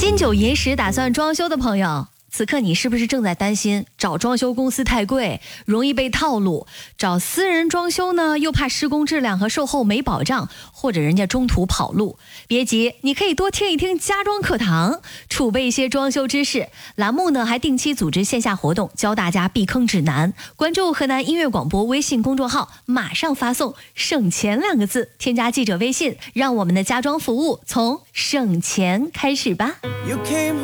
金九银十打算装修的朋友，此刻你是不是正在担心找装修公司太贵，容易被套路？找私人装修呢，又怕施工质量和售后没保障，或者人家中途跑路。别急，你可以多听一听家装课堂，储备一些装修知识。栏目呢还定期组织线下活动，教大家避坑指南。关注河南音乐广播微信公众号，马上发送省钱2个字，添加记者微信，让我们的家装服务从省钱开始吧。You came